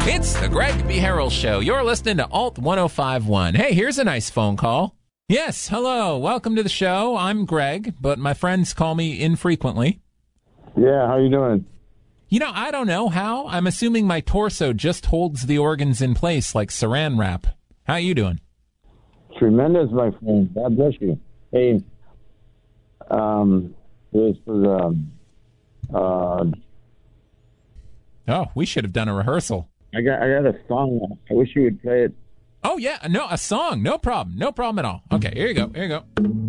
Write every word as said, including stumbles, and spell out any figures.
It's the Greg B. Harrell Show. You're listening to Alt ten fifty-one. Hey, here's a nice phone call. Yes, hello. Welcome to the show. I'm Greg, but my friends call me infrequently. Yeah, how you doing? You know, I don't know how. I'm assuming my torso just holds the organs in place like saran wrap. How you doing? Tremendous, my friend. God bless you. Hey, um, this was, um, uh, oh, we should have done a rehearsal. I got, I got a song. I wish you would play it. Oh, yeah. No, a song. No problem. No problem at all. Okay, here you go. Here you go.